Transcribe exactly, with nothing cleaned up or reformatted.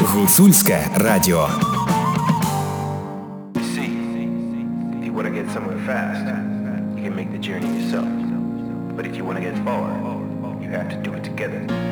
Гуцульське радіо. If you want to get somewhere fast, you can make the journey yourself. But if you want to get far, you have to do it together.